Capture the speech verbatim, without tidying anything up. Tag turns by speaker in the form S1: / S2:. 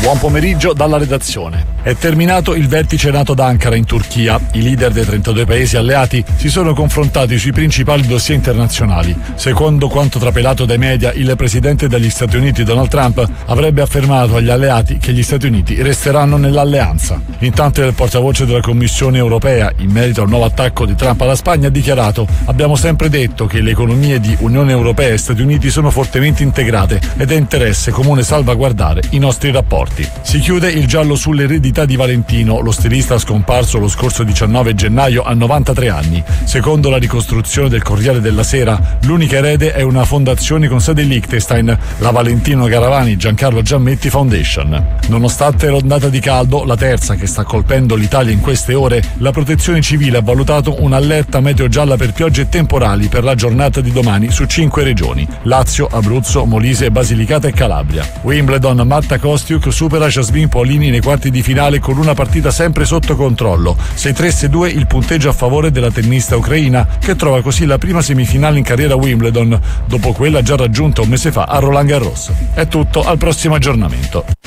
S1: Buon pomeriggio dalla redazione. È terminato il vertice NATO ad Ankara in Turchia. I leader dei trentadue paesi alleati si sono confrontati sui principali dossier internazionali. Secondo quanto trapelato dai media, il presidente degli Stati Uniti Donald Trump avrebbe affermato agli alleati che gli Stati Uniti resteranno nell'alleanza. Intanto il portavoce della Commissione europea, in merito al nuovo attacco di Trump alla Spagna, ha dichiarato: abbiamo sempre detto che le economie di Unione Europea e Stati Uniti sono fortemente integrate ed è interesse comune salvaguardare i nostri rapporti. Si chiude il giallo sull'eredità di Valentino, lo stilista scomparso lo scorso diciannove gennaio a novantatré anni. Secondo la ricostruzione del Corriere della Sera, l'unica erede è una fondazione con sede in Liechtenstein, la Valentino Garavani Giancarlo Giammetti Foundation. Nonostante l'ondata di caldo, la terza che sta colpendo l'Italia in queste ore, la Protezione Civile ha valutato un'allerta meteo gialla per piogge e temporali per la giornata di domani su cinque regioni: Lazio, Abruzzo, Molise, Basilicata e Calabria. Wimbledon, Marta Kostyuk supera Jasmine Paolini nei quarti di finale con una partita sempre sotto controllo. sei tre sei due il punteggio a favore della tennista ucraina, che trova così la prima semifinale in carriera a Wimbledon, dopo quella già raggiunta un mese fa a Roland Garros. È tutto, al prossimo aggiornamento.